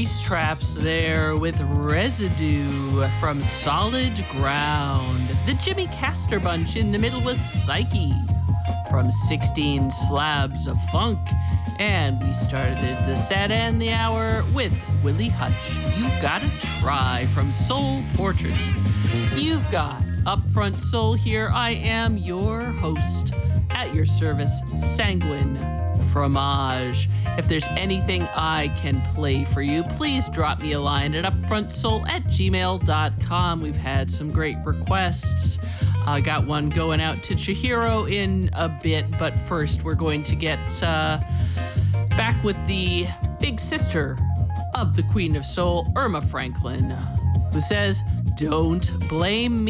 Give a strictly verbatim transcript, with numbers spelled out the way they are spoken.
Grease Traps there with Residue from Solid Ground. The Jimmy Castor Bunch in the middle with Psyche from sixteen Slabs of Funk. And we started the Sad and the Hour with Willie Hutch. You Gotta Try from Soul Portrait. You've got Upfront Soul here. I am your host, at your service, Sanguine Fromage. If there's anything I can play for you, please drop me a line at upfrontsoul at gmail dot com. We've had some great requests. I uh, got one going out to Chihiro in a bit, but first we're going to get uh, back with the big sister of the Queen of Soul, Irma Franklin, who says, "Don't blame me."